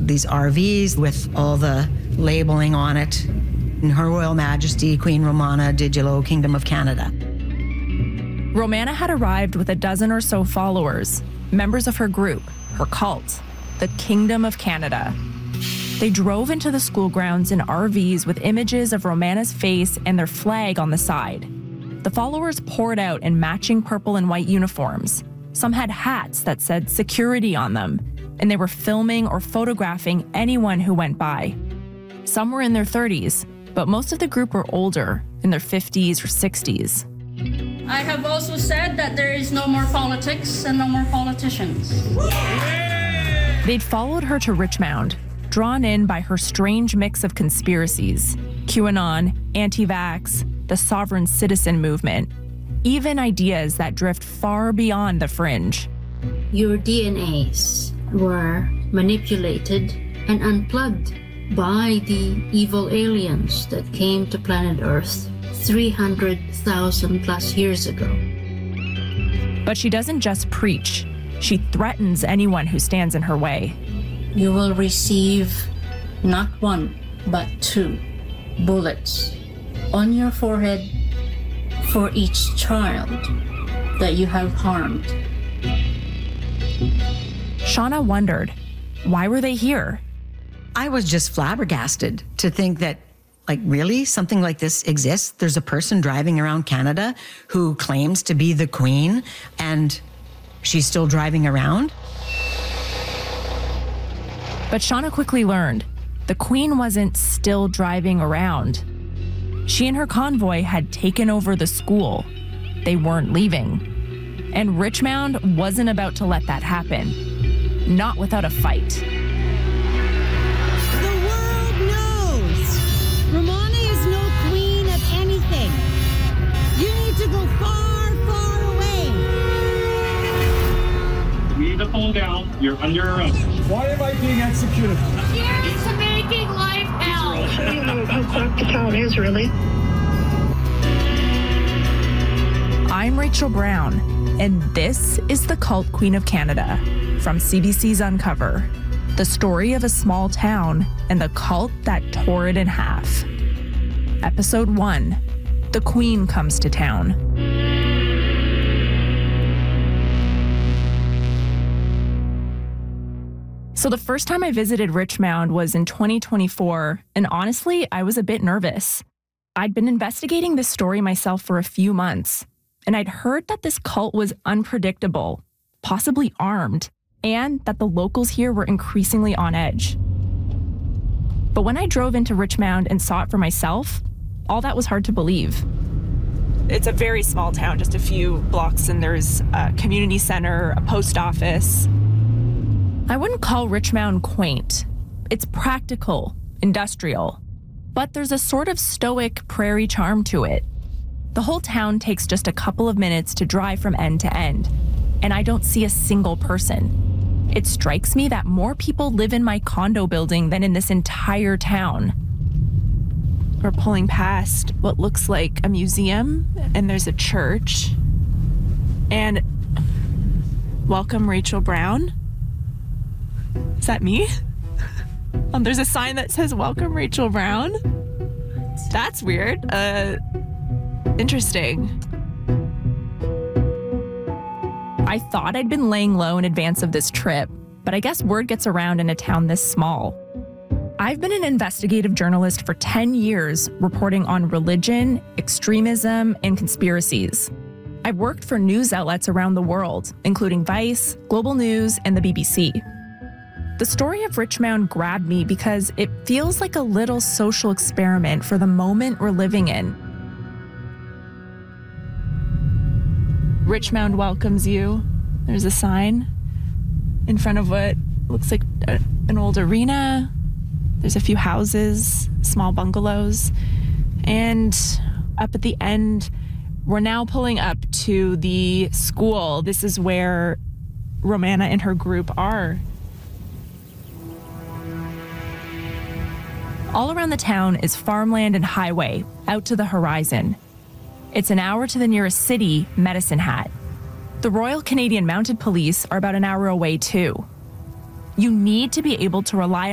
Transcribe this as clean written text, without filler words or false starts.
these RVs with all the labeling on it. In Her Royal Majesty, Queen Romana Digiolo, Kingdom of Canada. Romana had arrived with a dozen or so followers, members of her group, her cult, the Kingdom of Canada. They drove into the school grounds in RVs with images of Romana's face and their flag on the side. The followers poured out in matching purple and white uniforms. Some had hats that said security on them, and they were filming or photographing anyone who went by. Some were in their 30s, but most of the group were older, in their 50s or 60s. I have also said that there is no more politics and no more politicians. They'd followed her to Richmond, drawn in by her strange mix of conspiracies: QAnon, anti-vax, the sovereign citizen movement, even ideas that drift far beyond the fringe. Your DNAs were manipulated and unplugged by the evil aliens that came to planet Earth 300,000 plus years ago. But she doesn't just preach. She threatens anyone who stands in her way. You will receive not one, but 2 bullets on your forehead for each child that you have harmed. Shauna wondered, why were they here? I was just flabbergasted to think that, like, really, something like this exists? There's a person driving around Canada who claims to be the Queen, and she's still driving around? But Shauna quickly learned the Queen wasn't still driving around. She and her convoy had taken over the school. They weren't leaving. And Richmond wasn't about to let that happen. Not without a fight. The world knows Romana is no queen of anything. You need to go far, far away. You need to pull down. You're under arrest. Why am I being executed? Here's to making life hell. I don't know how corrupt the town is, really. I'm Rachel Brown, and this is The Cult Queen of Canada from CBC's Uncover, the story of a small town and the cult that tore it in half. Episode 1, The Queen Comes to Town. So the first time I visited Richmond was in 2024, and honestly, I was a bit nervous. I'd been investigating this story myself for a few months, and I'd heard that this cult was unpredictable, possibly armed, and that the locals here were increasingly on edge. But when I drove into Richmond and saw it for myself, all that was hard to believe. It's a very small town, just a few blocks, and there's a community center, a post office. I wouldn't call Richmond quaint. It's practical, industrial, but there's a sort of stoic prairie charm to it. The whole town takes just a couple of minutes to drive from end to end, and I don't see a single person. It strikes me that more people live in my condo building than in this entire town. We're pulling past what looks like a museum, and there's a church. And welcome, Rachel Brown. Is that me? There's a sign that says, welcome, Rachel Brown. That's weird. Interesting. I thought I'd been laying low in advance of this trip, but I guess word gets around in a town this small. I've been an investigative journalist for 10 years, reporting on religion, extremism, and conspiracies. I've worked for news outlets around the world, including Vice, Global News, and the BBC. The story of Richmond grabbed me because it feels like a little social experiment for the moment we're living in. Richmond welcomes you. There's a sign in front of what looks like an old arena. There's a few houses, small bungalows. And up at the end, we're now pulling up to the school. This is where Romana and her group are. All around the town is farmland and highway, out to the horizon. It's an hour to the nearest city, Medicine Hat. The Royal Canadian Mounted Police are about an hour away too. You need to be able to rely